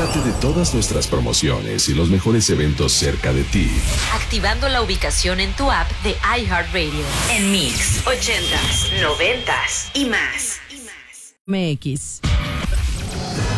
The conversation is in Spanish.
Entérate de todas nuestras promociones y los mejores eventos cerca de ti, activando la ubicación en tu app de iHeartRadio. En Mix, 80s, 90s y más. MX.